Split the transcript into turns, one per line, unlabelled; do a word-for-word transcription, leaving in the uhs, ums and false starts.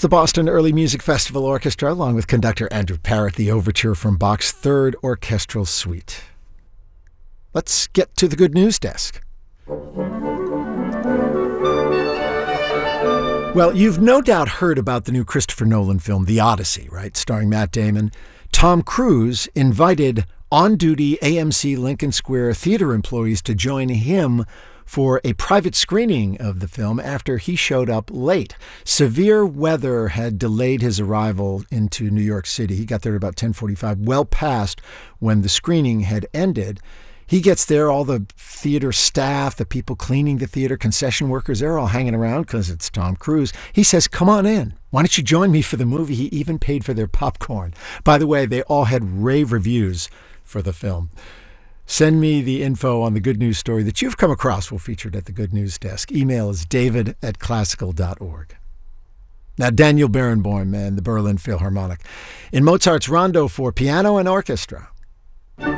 the Boston Early Music Festival Orchestra, along with conductor Andrew Parrott, the overture from Bach's Third Orchestral Suite. Let's get to the good news desk. Well, you've no doubt heard about the new Christopher Nolan film, The Odyssey, right? Starring Matt Damon. Tom Cruise invited on-duty A M C Lincoln Square theater employees to join him for a private screening of the film after he showed up late. Severe weather had delayed his arrival into New York City. He got there at about ten forty-five, well past when the screening had ended. He gets there, all the theater staff, the people cleaning the theater, concession workers, they're all hanging around because it's Tom Cruise. He says, come on in. Why don't you join me for the movie? He even paid for their popcorn. By the way, they all had rave reviews for the film. Send me the info on the good news story that you've come across. We'll feature it at the Good News Desk. Email is david at classical dot org. Now, Daniel Barenboim and the Berlin Philharmonic in Mozart's Rondo for piano and orchestra.